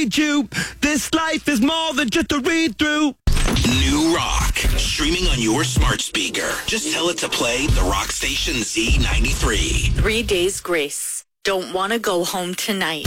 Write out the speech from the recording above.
need you. This life is more than just a read-through. New rock, streaming on your smart speaker. Just tell it to play the rock station Z93. 3 Days Grace. Don't want to go home tonight.